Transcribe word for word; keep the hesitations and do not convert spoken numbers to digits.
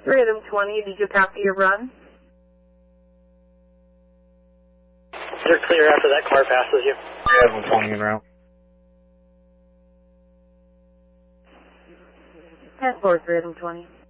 Rhythm twenty, did you copy your run? You're clear after that car passes you. Rhythm twenty en route. ten four, Rhythm twenty.